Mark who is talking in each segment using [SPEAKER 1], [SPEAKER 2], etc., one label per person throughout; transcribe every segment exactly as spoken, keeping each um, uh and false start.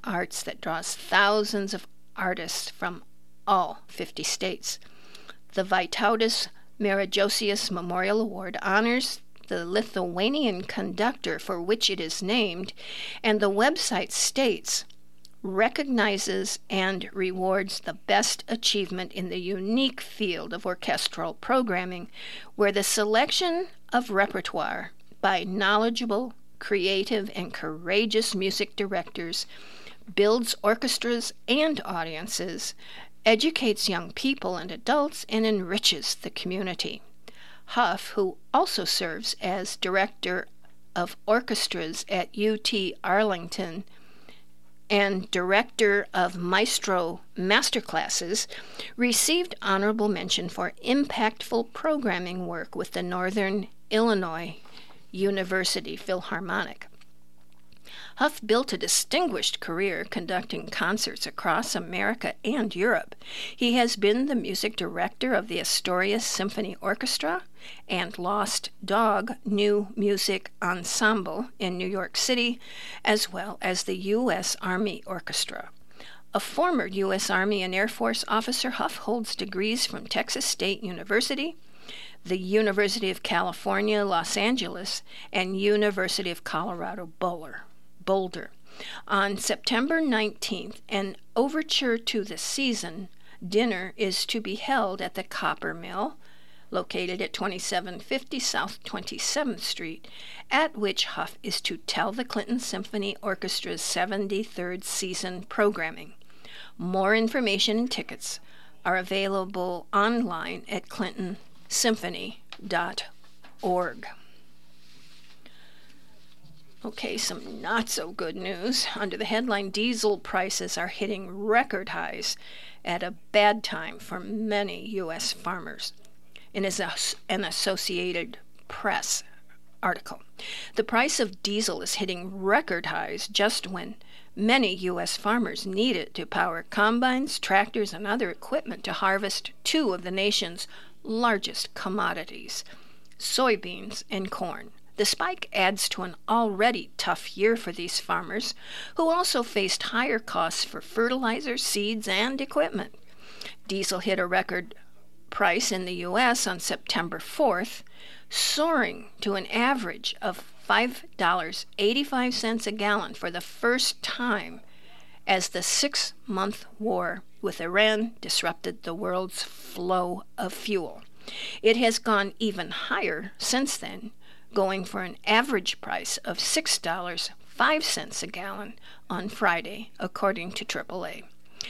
[SPEAKER 1] arts that draws thousands of artists from all fifty states. The Vytautas Marajosius Memorial Award honors the Lithuanian conductor for which it is named, and the website states, recognizes and rewards the best achievement in the unique field of orchestral programming, where the selection of repertoire by knowledgeable, creative, and courageous music directors builds orchestras and audiences, educates young people and adults, and enriches the community. Huff, who also serves as director of orchestras at U T Arlington and director of Maestro Masterclasses, received honorable mention for impactful programming work with the Northern Illinois University Philharmonic. Huff built a distinguished career conducting concerts across America and Europe. He has been the music director of the Astoria Symphony Orchestra and Lost Dog New Music Ensemble in New York City, as well as the U S Army Orchestra. A former U S Army and Air Force officer, Huff holds degrees from Texas State University, the University of California, Los Angeles, and University of Colorado Boulder. Boulder. On September nineteenth, an overture to the season dinner is to be held at the Copper Mill, located at twenty-seven fifty South twenty-seventh Street, at which Huff is to tell the Clinton Symphony Orchestra's seventy-third season programming. More information and tickets are available online at clinton symphony dot org. Okay, some not-so-good news. Under the headline, diesel prices are hitting record highs at a bad time for many U S farmers. In an Associated Press article, the price of diesel is hitting record highs just when many U S farmers need it to power combines, tractors, and other equipment to harvest two of the nation's largest commodities, soybeans and corn. The spike adds to an already tough year for these farmers, who also faced higher costs for fertilizer, seeds, and equipment. Diesel hit a record price in the U S on September fourth, soaring to an average of five dollars and eighty-five cents a gallon for the first time as the six-month war with Iran disrupted the world's flow of fuel. It has gone even higher since then, going for an average price of six dollars and five cents a gallon on Friday, according to triple A.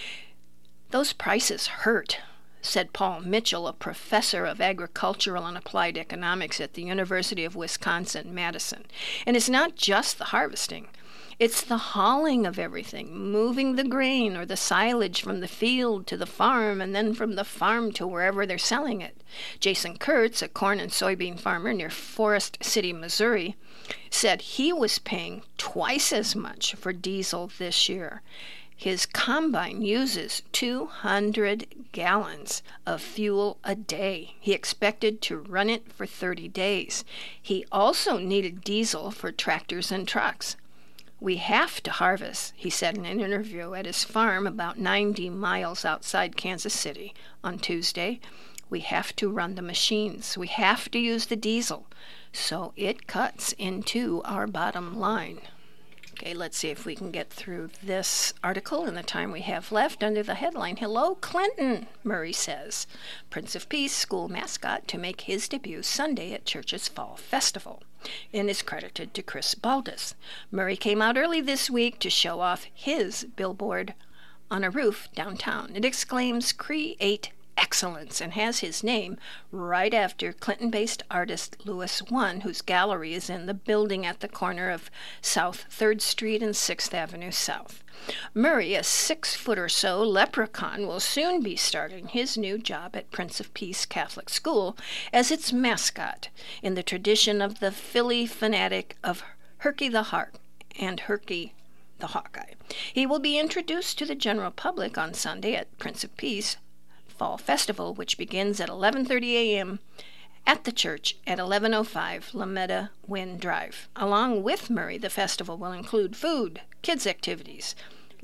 [SPEAKER 1] Those prices hurt, said Paul Mitchell, a professor of agricultural and applied economics at the University of Wisconsin-Madison. And it's not just the harvesting. It's the hauling of everything, moving the grain or the silage from the field to the farm and then from the farm to wherever they're selling it. Jason Kurtz, a corn and soybean farmer near Forest City, Missouri, said he was paying twice as much for diesel this year. His combine uses two hundred gallons of fuel a day. He expected to run it for thirty days. He also needed diesel for tractors and trucks. We have to harvest, he said in an interview at his farm about ninety miles outside Kansas City on Tuesday. We have to run the machines. We have to use the diesel. So it cuts into our bottom line. Okay, let's see if we can get through this article in the time we have left. Under the headline, Hello Clinton, Murray says. Prince of Peace school mascot to make his debut Sunday at Church's Fall Festival, and is credited to Chris Baldus. Murray came out early this week to show off his billboard on a roof downtown. It exclaims, Create Excellence, and has his name right after Clinton-based artist Louis One, whose gallery is in the building at the corner of South third Street and sixth Avenue South. Murray, a six-foot-or-so leprechaun, will soon be starting his new job at Prince of Peace Catholic School as its mascot, in the tradition of the Philly fanatic of Herky the Hawk and Herky the Hawkeye. He will be introduced to the general public on Sunday at Prince of Peace Fall Festival, which begins at eleven thirty a.m. at the church at eleven oh five Lametta Wynn Drive. Along with Murray, the festival will include food, kids' activities,